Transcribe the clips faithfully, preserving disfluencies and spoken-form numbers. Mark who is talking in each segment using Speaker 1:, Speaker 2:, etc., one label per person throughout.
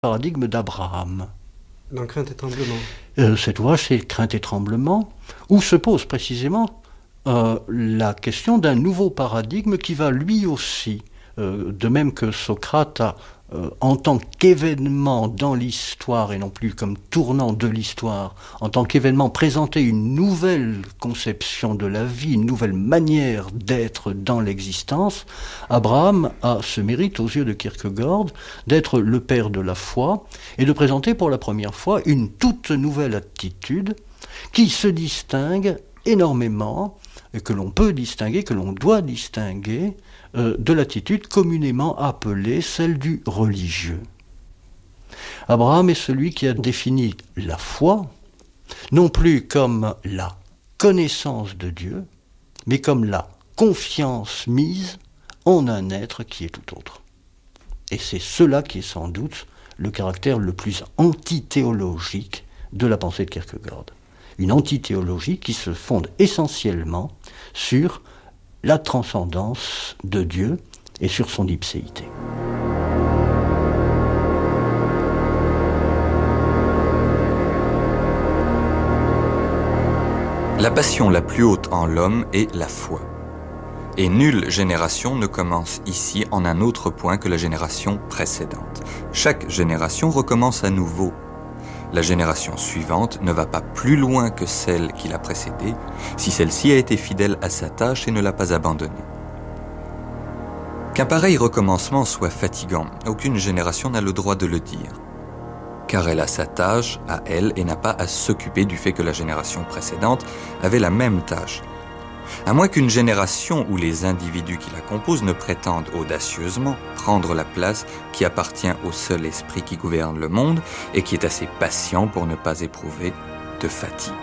Speaker 1: paradigme d'Abraham.
Speaker 2: Dans Crainte et Tremblement.
Speaker 1: Euh, cet ouvrage, c'est Crainte et Tremblement, où se pose précisément euh, la question d'un nouveau paradigme qui va lui aussi, euh, de même que Socrate a, euh, en tant qu'événement dans l'histoire et non plus comme tournant de l'histoire, en tant qu'événement présenté une nouvelle conception de la vie, une nouvelle manière d'être dans l'existence, Abraham a ce mérite aux yeux de Kierkegaard d'être le père de la foi et de présenter pour la première fois une toute nouvelle attitude qui se distingue énormément, et que l'on peut distinguer, que l'on doit distinguer, euh, de l'attitude communément appelée celle du religieux. Abraham est celui qui a défini la foi, non plus comme la connaissance de Dieu, mais comme la confiance mise en un être qui est tout autre. Et c'est cela qui est sans doute le caractère le plus antithéologique de la pensée de Kierkegaard. Une antithéologie qui se fonde essentiellement sur la transcendance de Dieu et sur son ipséité.
Speaker 3: La passion la plus haute en l'homme est la foi. Et nulle génération ne commence ici en un autre point que la génération précédente. Chaque génération recommence à nouveau. La génération suivante ne va pas plus loin que celle qui l'a précédée, si celle-ci a été fidèle à sa tâche et ne l'a pas abandonnée. Qu'un pareil recommencement soit fatigant, aucune génération n'a le droit de le dire. Car elle a sa tâche à elle et n'a pas à s'occuper du fait que la génération précédente avait la même tâche. À moins qu'une génération où les individus qui la composent ne prétendent audacieusement prendre la place qui appartient au seul esprit qui gouverne le monde et qui est assez patient pour ne pas éprouver de fatigue.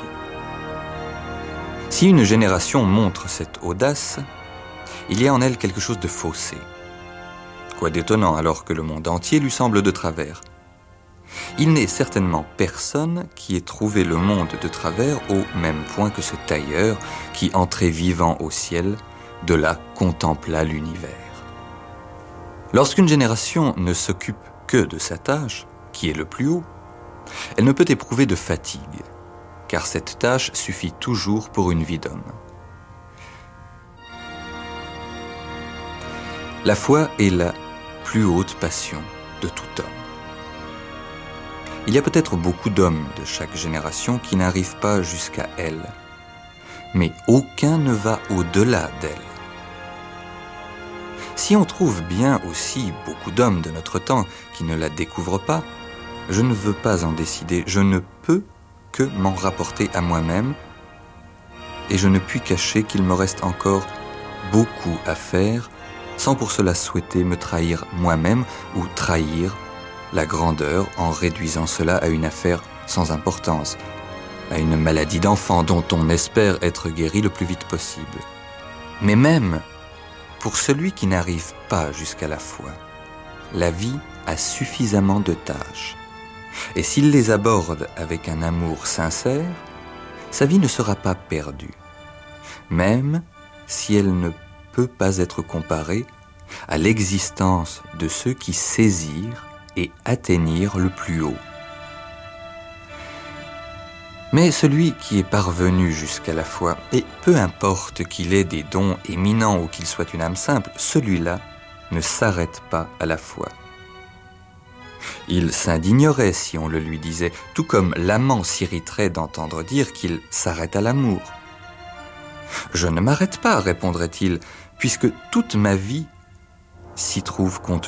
Speaker 3: Si une génération montre cette audace, il y a en elle quelque chose de faussé. Quoi d'étonnant alors que le monde entier lui semble de travers. Il n'est certainement personne qui ait trouvé le monde de travers au même point que ce tailleur qui, entré vivant au ciel, de là contempla l'univers. Lorsqu'une génération ne s'occupe que de sa tâche, qui est le plus haut, elle ne peut éprouver de fatigue, car cette tâche suffit toujours pour une vie d'homme. La foi est la plus haute passion de tout homme. Il y a peut-être beaucoup d'hommes de chaque génération qui n'arrivent pas jusqu'à elle, mais aucun ne va au-delà d'elle. Si on trouve bien aussi beaucoup d'hommes de notre temps qui ne la découvrent pas, je ne veux pas en décider, je ne peux que m'en rapporter à moi-même, et je ne puis cacher qu'il me reste encore beaucoup à faire, sans pour cela souhaiter me trahir moi-même ou trahir la grandeur en réduisant cela à une affaire sans importance, à une maladie d'enfant dont on espère être guéri le plus vite possible. Mais même pour celui qui n'arrive pas jusqu'à la foi, la vie a suffisamment de tâches. Et s'il les aborde avec un amour sincère, sa vie ne sera pas perdue, même si elle ne peut pas être comparée à l'existence de ceux qui saisirent et atteignirent le plus haut. Mais celui qui est parvenu jusqu'à la foi, et peu importe qu'il ait des dons éminents ou qu'il soit une âme simple, celui-là ne s'arrête pas à la foi. Il s'indignerait si on le lui disait, tout comme l'amant s'irriterait d'entendre dire qu'il s'arrête à l'amour. « Je ne m'arrête pas, répondrait-il, puisque toute ma vie s'y trouve contenue. »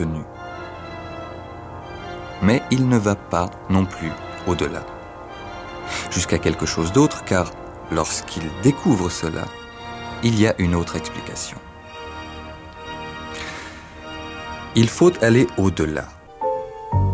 Speaker 3: Mais il ne va pas non plus au-delà, jusqu'à quelque chose d'autre, car lorsqu'il découvre cela, il y a une autre explication. Il faut aller au-delà.